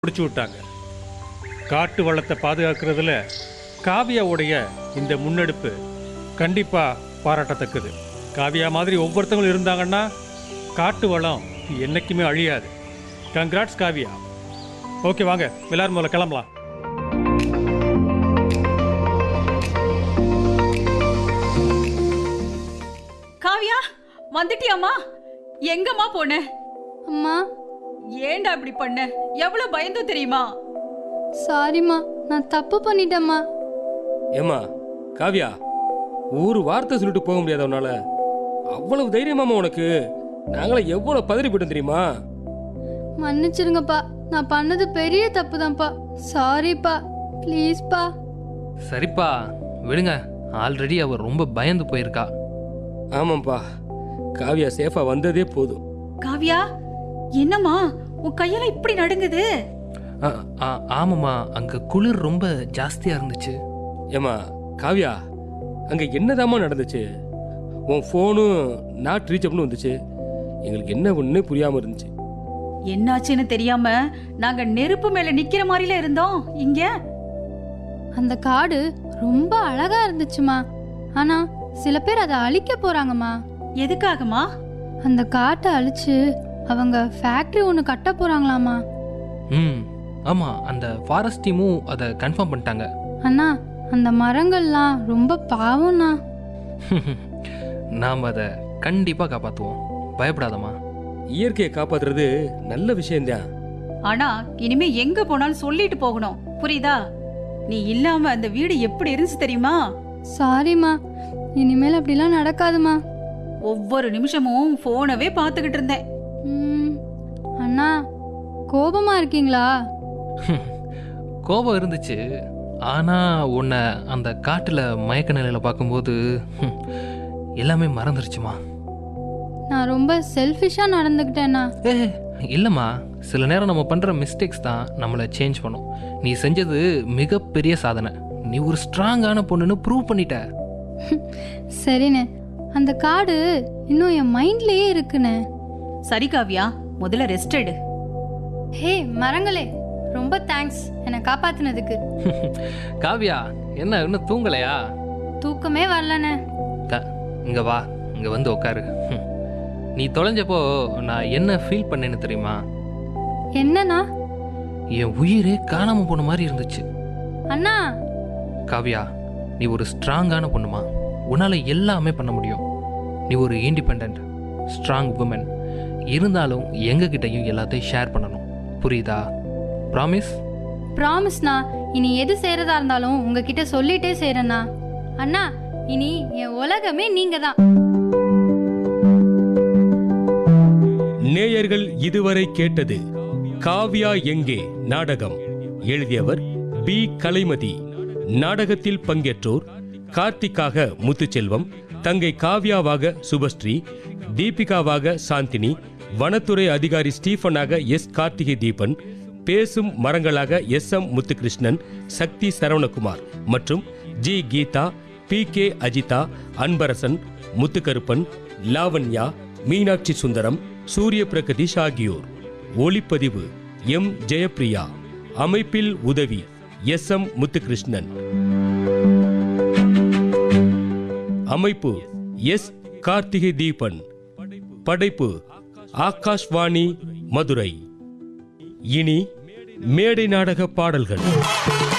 பிடிச்சி விட்டாங்க. காட்டு வளத்தை பாதுகாக்கிறதுல காவியாவுடைய இந்த முன்னெடுப்பு கண்டிப்பாக பாராட்டத்தக்கது. காவியா மாதிரி ஒவ்வொருத்தவங்களும் இருந்தாங்கன்னா காட்டு வளம் என்றைக்குமே அழியாது. கங்க்ராட்ஸ் காவியா. ஓகே, வாங்க எல்லாரும் முதல்ல கிளம்பலாம். காவியா, வந்துட்டியாமா? எங்கம்மா போன? அம்மா, ஏன்டா இப்படி பண்ண? எவ்வளவு பயந்தோ தெரியுமா? சாரிம்மா, நான் தப்பு பண்ணிட்டேம்மா. ஏம்மா காவியா, ஒரு வார்த்தை சொல்லிட்டு போக முடியாத உன்னால? அவ்வளவு தைரியமாமா உனக்கு? நாங்களே எவ்வளவு பதறி போயிட்டோம் தெரியுமா? மன்னிச்சிருங்கப்பா, நான் பண்ணது பெரிய தப்பு தான்ப்பா. சாரிப்பா, ப்ளீஸ்ப்பா. சரிப்பா, விடுங்க. ஆல்ரெடி அவர் ரொம்ப பயந்து போயிருக்கா. ஆமாப்பா, காவியா சேஃபா வந்ததே போதும். காவியா, என்னம்மா உன் கையெல்லாம் இப்படி நடுங்குது? ஆமாம்மா, அங்க குளிர் ரொம்ப ஜாஸ்தியா இருந்துச்சு. ஏம்மா காவியா, அங்க என்னதாம்மா நடந்துச்சு? உன் ஃபோனும் நாட் ரீச்சப்னு வந்துச்சு. எங்களுக்கு என்ன ஒண்ணு புரியாம இருந்துச்சு. என்னாச்சுன்னு தெரியாம நாங்க நெருப்பு மேல நிக்கிற மாதிரில இருந்தோம். இங்க அந்த காடு ரொம்ப அழகா இருந்துச்சுமா. ஆனா சில பேர் அதை அழிக்க போறாங்கம்மா. எதுக்காகமா? அந்த காட்டை அழிச்சு அவங்க ஃபேக்டரி ஒன்று கட்ட போறாங்களாமா. ஆமா, அந்த ஃபாரஸ்ட் டீமும் அதை கன்ஃபார்ம் பண்ணிட்டாங்க. அண்ணா, அந்த மரங்கள்லாம் ரொம்ப பாவம்ண்ணா. நாம் அதை கண்டிப்பா காப்பாற்றுவோம். பயப்படாதம்மா. இயற்கையை காப்பாத்துறது நல்ல விஷயம்தான். ஆனா இனிமே எங்க போனாலும் சொல்லிட்டு போகணும், புரியுதா? நீ இல்லாம அந்த வீடு எப்படி இருந்துச்சு தெரியுமா? சாரிம்மா, இனிமேல் அப்படிலாம் நடக்காதுமா. ஒவ்வொரு நிமிஷமும் போனவே பாத்துக்கிட்டு இருந்தேன். அண்ணா, கோபமா இருக்கீங்களா? கோபம் இருந்துச்சு. ஆனா உன்னை அந்த காட்டுல மயக்க நிலையில பார்க்கும்போது எல்லாமே மறந்துருச்சுமா. நான் ரொம்ப செல்ஃபிஷா நடந்துக்கிட்டேண்ணா. ஏ இல்லைம்மா, சில நேரம் நம்ம பண்ணுற மிஸ்டேக்ஸ் தான் நம்மளை சேஞ்ச் பண்ணும். நீ செஞ்சது மிகப்பெரிய சாதனை. நீ ஒரு ஸ்ட்ராங்கான பொண்ணுன்னு ப்ரூவ் பண்ணிட்ட. சரிண்ணே, அந்த காடு இன்னும் என் மைண்ட்லயே இருக்குண்ணே. சரி காவியா, முதல்ல ரெஸ்ட் எடு. ஹே மரங்களே, ரொம்ப தேங்க்ஸ் என்னை காப்பாத்தினதுக்கு. காவியா, என்ன இன்னும் தூங்கலையா? தூக்கமே வரலண்ணே. இங்க வா, இங்க வந்து உட்காரு. நீ தொலைஞ்சப்போ நான் என்ன ஃபீல் பண்ணேன்னு தெரியுமா? என்னண்ணா? என் உயிரே காணாம போன மாதிரி இருந்துச்சு. அண்ணா, காவியா, நீ ஒரு ஸ்ட்ராங்கான பொண்ணுமா. உன்னால எல்லாமே பண்ண முடியும். நீ ஒரு இண்டிபெண்ட் ஸ்ட்ராங் உமன். இருந்தாலும் எங்ககிட்டையும் எல்லாத்தையும் ஷேர் பண்ணணும், புரியுதா? ப்ராமிஸ்? ப்ராமிஸ்ண்ணா. இனி எது செய்யறதா இருந்தாலும் உங்ககிட்ட சொல்லிட்டே செய்யறேண்ணா. அண்ணா, இனி என் உலகமே நீங்க தான். நேயர்கள் இதுவரை கேட்டது காவியா எங்கே நாடகம். எழுதியவர் பி. கலைமதி. நாடகத்தில் பங்கேற்றோர்: கார்த்திக்காக முத்துச்செல்வம், தங்கை காவ்யாவாக சுபஸ்ரீ, தீபிகாவாக சாந்தினி, வனத்துறை அதிகாரி ஸ்டீஃபனாக எஸ். கார்த்திகை தீபன், பேசும் மரங்களாக எஸ். எம். முத்துகிருஷ்ணன், சக்தி சரவணகுமார் மற்றும் G. Geetha, B. K. Ajitha, Anbarasan, Muthukaruppan, Lavanya, Meenakshi Sundaram, சூரிய பிரகதீஷ் ஆகியோர். ஒளிப்பதிவு எம். ஜெயப்பிரியா. அமைப்பில் உதவி எஸ். எம். முத்துகிருஷ்ணன். அமைப்பு எஸ். கார்த்திகை தீபன். படைப்பு ஆகாஷ்வாணி மதுரை. இனி மேடை நாடக பாடல்கள்.